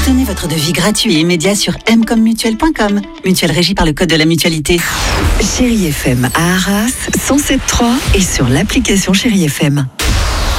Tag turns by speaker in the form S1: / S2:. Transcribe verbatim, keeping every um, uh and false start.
S1: Obtenez votre devis gratuit et immédiat sur m comme mutuelle point com. Mutuelle régie par le code de la mutualité.
S2: Chérie F M à Arras, cent sept virgule trois et sur l'application Chérie F M.